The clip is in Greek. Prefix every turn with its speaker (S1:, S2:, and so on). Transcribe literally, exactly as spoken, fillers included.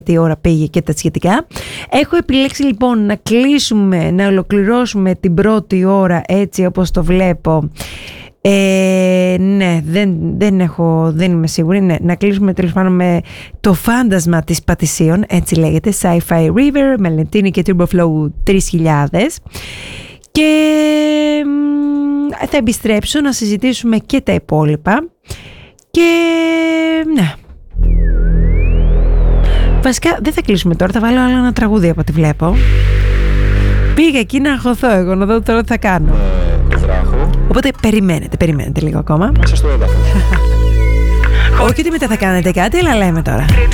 S1: τι ώρα πήγε και τα σχετικά. Έχω επιλέξει λοιπόν να κλείσουμε, να ολοκληρώσουμε την πρώτη ώρα έτσι όπως το βλέπω. Ε, ναι, δεν, δεν, έχω, δεν είμαι σίγουρη. Ναι, να κλείσουμε τέλος πάντων με το φάντασμα της Πατησίων, έτσι λέγεται, Sci-Fi River, Μελετίνη και Turbo Flow τρεις χιλιάδες. Και θα επιστρέψω να συζητήσουμε και τα υπόλοιπα. Και ναι, βασικά δεν θα κλείσουμε τώρα, θα βάλω άλλο ένα τραγούδι από ό,τι βλέπω. Πήγα εκεί να αγχωθώ εγώ, να δω τώρα τι θα κάνω.
S2: Ε, βράχο.
S1: Οπότε περιμένετε, περιμένετε λίγο ακόμα.
S2: Μέσα στο έδαφος.
S1: Όχι ότι μετά θα κάνετε κάτι, αλλά λέμε τώρα.